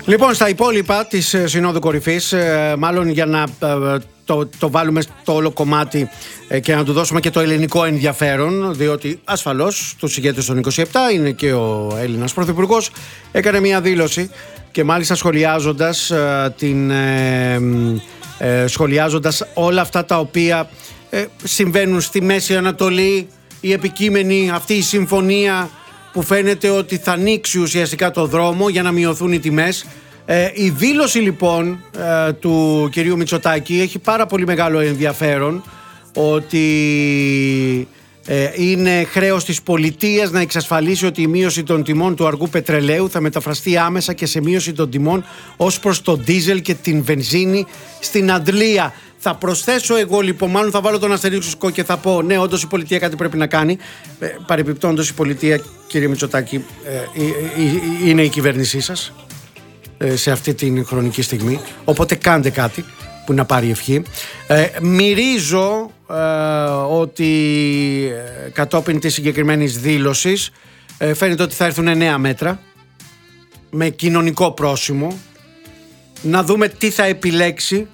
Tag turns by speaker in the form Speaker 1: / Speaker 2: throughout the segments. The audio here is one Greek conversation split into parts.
Speaker 1: Λοιπόν, στα υπόλοιπα της Συνόδου Κορυφής, μάλλον για να το βάλουμε στο όλο κομμάτι και να του δώσουμε και το ελληνικό ενδιαφέρον, διότι ασφαλώς τους ηγέτες των 27 είναι και ο Έλληνας Πρωθυπουργός, έκανε μια δήλωση και μάλιστα σχολιάζοντας όλα αυτά τα οποία συμβαίνουν στη Μέση Ανατολή, η επικείμενη αυτή η συμφωνία που φαίνεται ότι θα ανοίξει ουσιαστικά το δρόμο για να μειωθούν οι τιμές. Η δήλωση λοιπόν του κυρίου Μητσοτάκη έχει πάρα πολύ μεγάλο ενδιαφέρον, ότι είναι χρέος της πολιτείας να εξασφαλίσει ότι η μείωση των τιμών του αργού πετρελαίου θα μεταφραστεί άμεσα και σε μείωση των τιμών ως προς το ντίζελ και την βενζίνη στην Αντλία. Θα προσθέσω εγώ λοιπόν, μάλλον θα βάλω τον αστερίσκο και θα πω ναι, όντως η πολιτεία κάτι πρέπει να κάνει. Παρεπιπτόντως, η πολιτεία, κύριε Μητσοτάκη, είναι η κυβέρνησή σας σε αυτή την χρονική στιγμή. Οπότε κάντε κάτι που να πάρει ευχή. Μυρίζω ότι κατόπιν της συγκεκριμένης δήλωσης φαίνεται ότι θα έρθουν 9 μέτρα με κοινωνικό πρόσημο. Να δούμε τι θα επιλέξει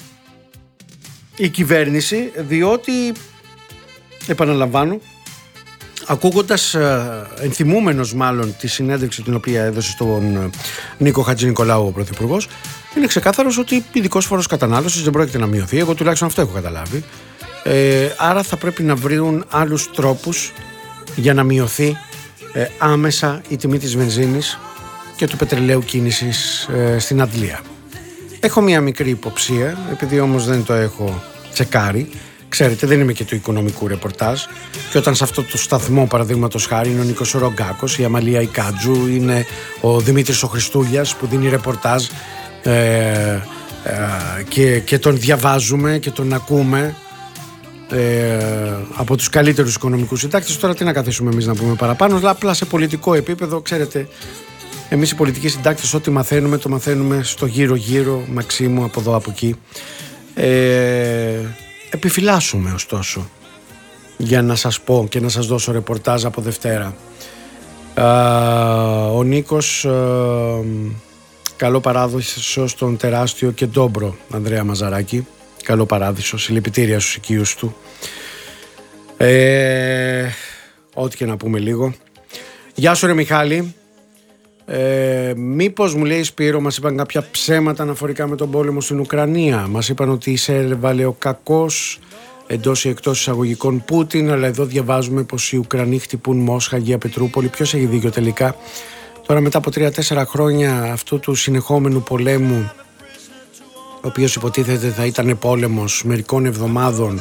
Speaker 1: η κυβέρνηση, διότι επαναλαμβάνω, ακούγοντας, ενθυμούμενος μάλλον τη συνέντευξη την οποία έδωσε στον Νίκο Χατζηνικολάου ο Πρωθυπουργός, είναι ξεκάθαρος ότι ειδικός φόρος κατανάλωσης δεν πρόκειται να μειωθεί. Εγώ τουλάχιστον αυτό έχω καταλάβει. Άρα θα πρέπει να βρουν άλλους τρόπους για να μειωθεί άμεσα η τιμή της βενζίνης και του πετρελαίου κίνησης στην Αντλία. Έχω μια μικρή υποψία, επειδή όμως δεν το έχω τσεκάρει. Ξέρετε, δεν είμαι και του οικονομικού ρεπορτάζ. Και όταν σε αυτό το σταθμό, παραδείγματος χάρη, είναι ο Νίκος Ρογκάκος, η Αμαλία Ικάτζου, είναι ο Δημήτρης ο Χριστούλιας που δίνει ρεπορτάζ και τον διαβάζουμε και τον ακούμε από τους καλύτερους οικονομικούς συντάκτες. Τώρα τι να καθίσουμε εμείς να πούμε παραπάνω, απλά σε πολιτικό επίπεδο, ξέρετε, εμείς οι πολιτικοί συντάκτες ό,τι μαθαίνουμε το μαθαίνουμε στο γύρω-γύρω, Μαξίμου, από εδώ από εκεί. Επιφυλάσσουμε ωστόσο για να σας πω και να σας δώσω ρεπορτάζ από Δευτέρα. Ο Νίκος, καλό παράδεισο στον τεράστιο και ντόμπρο Ανδρέα Μαζαράκη. Καλό παράδεισο, συλληπιτήρια στους οικείους του. Ό,τι και να πούμε λίγο. Γεια σου ρε Μιχάλη. Μήπως, μου λέει Σπύρο, μας είπαν κάποια ψέματα αναφορικά με τον πόλεμο στην Ουκρανία. Μας είπαν ότι εισέβαλε ο κακός εντός ή εκτός εισαγωγικών Πούτιν, αλλά εδώ διαβάζουμε πως οι Ουκρανοί χτυπούν Μόσχα, Αγία Πετρούπολη. Ποιος έχει δίκιο τελικά? Τώρα μετά από 3-4 χρόνια αυτού του συνεχόμενου πολέμου, ο οποίος υποτίθεται θα ήταν πόλεμος μερικών εβδομάδων,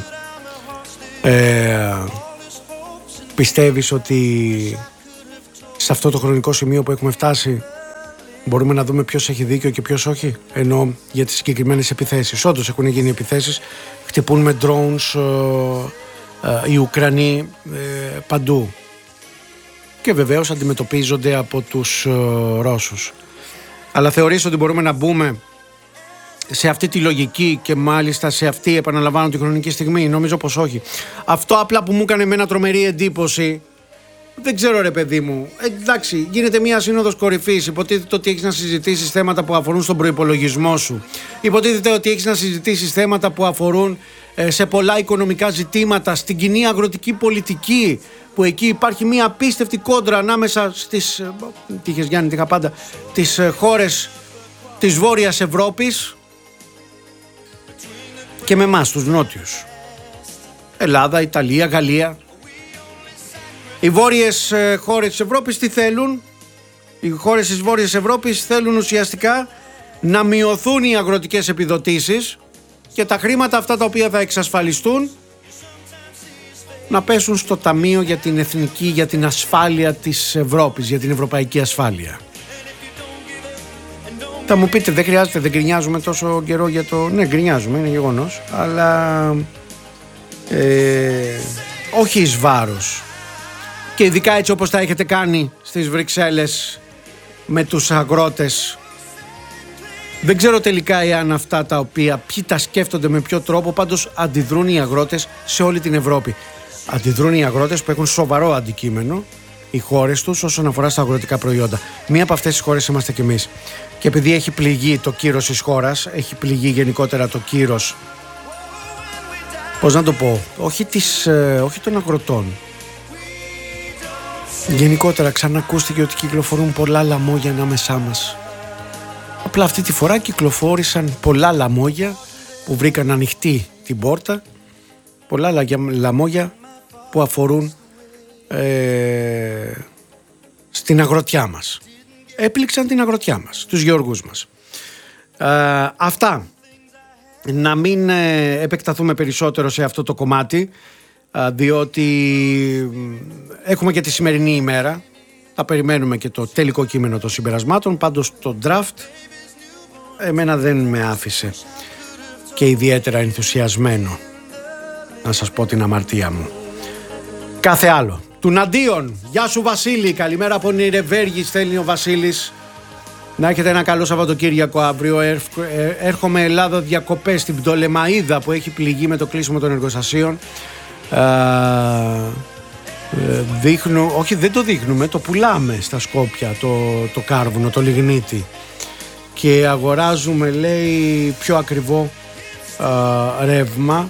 Speaker 1: πιστεύεις ότι σε αυτό το χρονικό σημείο που έχουμε φτάσει μπορούμε να δούμε ποιος έχει δίκιο και ποιος όχι? Ενώ για τις συγκεκριμένες επιθέσεις. Όντως έχουν γίνει επιθέσεις, χτυπούν με drones οι Ουκρανοί παντού και βεβαίως αντιμετωπίζονται από τους Ρώσους. Αλλά θεωρείς ότι μπορούμε να μπούμε σε αυτή τη λογική και μάλιστα σε αυτή, επαναλαμβάνω, τη χρονική στιγμή? Νομίζω πως όχι. Αυτό απλά που μου έκανε εμένα τρομερή εντύπωση, δεν ξέρω ρε παιδί μου, εντάξει, γίνεται μια σύνοδος κορυφής, υποτίθεται ότι έχεις να συζητήσεις θέματα που αφορούν στον προϋπολογισμό σου, υποτίθεται ότι έχεις να συζητήσεις θέματα που αφορούν σε πολλά οικονομικά ζητήματα, στην κοινή αγροτική πολιτική, που εκεί υπάρχει μια απίστευτη κόντρα ανάμεσα στις, τύχες Γιάννη, τύχα πάντα, τις χώρες της Βόρειας Ευρώπης και με εμάς τους νότιους, Ελλάδα, Ιταλία, Γαλλία. Οι βόρειες χώρες της Ευρώπης τι θέλουν? Οι χώρες της Βόρειας Ευρώπης θέλουν ουσιαστικά να μειωθούν οι αγροτικές επιδοτήσεις και τα χρήματα αυτά τα οποία θα εξασφαλιστούν να πέσουν στο ταμείο για την εθνική, για την ασφάλεια της Ευρώπης, για την ευρωπαϊκή ασφάλεια. Θα μου πείτε, δεν χρειάζεται, δεν γκρινιάζουμε τόσο καιρό για το... Ναι, γκρινιάζουμε, είναι γεγονός, αλλά όχι εις βάρος. Και ειδικά έτσι όπως τα έχετε κάνει στις Βρυξέλλες με τους αγρότες. Δεν ξέρω τελικά εάν αυτά τα οποία ποιοι τα σκέφτονται με ποιο τρόπο, πάντως αντιδρούν οι αγρότες σε όλη την Ευρώπη. Αντιδρούν οι αγρότες που έχουν σοβαρό αντικείμενο οι χώρες τους όσον αφορά στα αγροτικά προϊόντα. Μία από αυτές τις χώρες είμαστε κι εμείς. Και επειδή έχει πληγεί το κύρος της χώρας, έχει πληγεί γενικότερα το κύρος, πώς να το πω, όχι των αγροτών. Γενικότερα ξανακούστηκε ότι κυκλοφορούν πολλά λαμόγια ανάμεσά μας. Απλά αυτή τη φορά κυκλοφόρησαν πολλά λαμόγια που βρήκαν ανοιχτή την πόρτα, πολλά λαμόγια που αφορούν στην αγροτιά μας. Έπληξαν την αγροτιά μας, τους γεωργούς μας. Αυτά. Να μην επεκταθούμε περισσότερο σε αυτό το κομμάτι, διότι έχουμε και τη σημερινή ημέρα. Θα περιμένουμε και το τελικό κείμενο των συμπερασμάτων. Πάντως το draft εμένα δεν με άφησε και ιδιαίτερα ενθουσιασμένο, να σας πω την αμαρτία μου. Κάθε άλλο. Του Ναντίον, γεια σου Βασίλη, καλημέρα από Νιρεβέργη, στέλνει ο Βασίλης. Να έχετε ένα καλό Σαββατοκύριακο αύριο. Έρχομαι Ελλάδα διακοπές στην Πτολεμαΐδα που έχει πληγεί με το κλείσιμο των εργοστασίων. Όχι, δεν το δείχνουμε, το πουλάμε στα Σκόπια το κάρβουνο, το λιγνίτι, και αγοράζουμε, λέει, πιο ακριβό ρεύμα.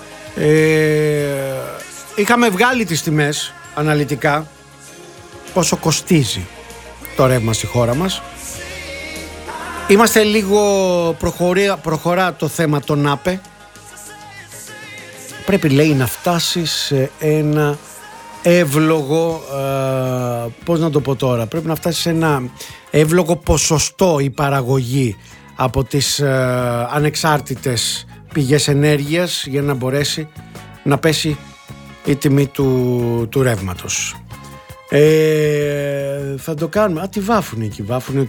Speaker 1: Είχαμε βγάλει τις τιμές αναλυτικά, πόσο κοστίζει το ρεύμα στη χώρα μας. Είμαστε λίγο προχωρά το θέμα των ΑΠΕ. Πρέπει, λέει, να φτάσει σε ένα εύλογο, πώς να το πω τώρα, πρέπει να φτάσει σε ένα εύλογο ποσοστό η παραγωγή από τις ανεξάρτητες πηγές ενέργειας για να μπορέσει να πέσει η τιμή του ρεύματος. Θα το κάνουμε. Τι βάφουνε εκεί,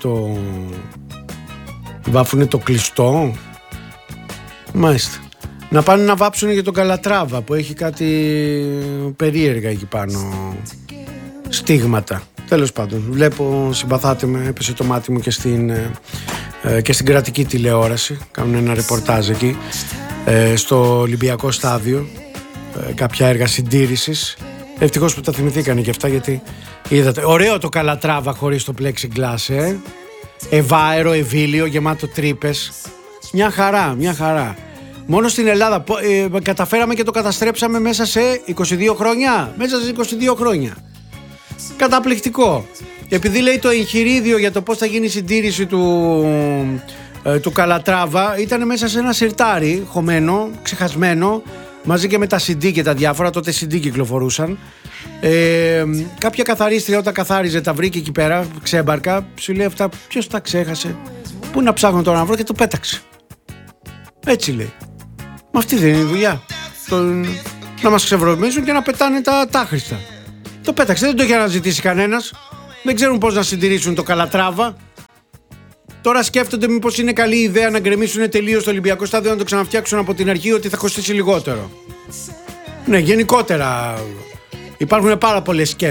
Speaker 1: βάφουνε το κλειστό. Μάλιστα. Να πάνε να βάψουν για τον Καλατράβα που έχει κάτι περίεργα εκεί πάνω, στίγματα. Τέλος πάντων, βλέπω, συμπαθάτε με, έπεσε το μάτι μου και στην κρατική τηλεόραση. Κάνουν ένα ρεπορτάζ εκεί στο Ολυμπιακό Στάδιο, κάποια έργα συντήρησης. Ευτυχώς που τα θυμηθήκανε και αυτά, γιατί είδατε, ωραίο το Καλατράβα χωρίς το plexiglass, ευάερο, ευήλιο, γεμάτο τρύπες. Μια χαρά. Μόνο στην Ελλάδα καταφέραμε και το καταστρέψαμε μέσα σε 22 χρόνια. Μέσα σε 22 χρόνια. Καταπληκτικό. Επειδή, λέει, το εγχειρίδιο για το πώς θα γίνει η συντήρηση του Καλατράβα ήταν μέσα σε ένα σιρτάρι χωμένο, ξεχασμένο, μαζί και με τα CD και τα διάφορα. Τότε CD κυκλοφορούσαν. Κάποια καθαρίστρια όταν καθάριζε τα βρήκε εκεί πέρα, ξέμπαρκα. Σου λέει αυτά, ποιος τα ξέχασε, πού να ψάχνω τώρα να βρω, και το πέταξε. Έτσι λέει. Μα αυτή δεν είναι η δουλειά. Να μας ξεβρωμίζουν και να πετάνε τα άχρηστα. Το πέταξε, δεν το είχε αναζητήσει κανένας. Δεν ξέρουν πώς να συντηρήσουν το Καλατράβα. Τώρα σκέφτονται μήπως είναι καλή ιδέα να γκρεμίσουν τελείως το Ολυμπιακό Στάδιο, να το ξαναφτιάξουν από την αρχή, ότι θα κοστίσει λιγότερο. Ναι, γενικότερα υπάρχουν πάρα πολλές σκέψεις.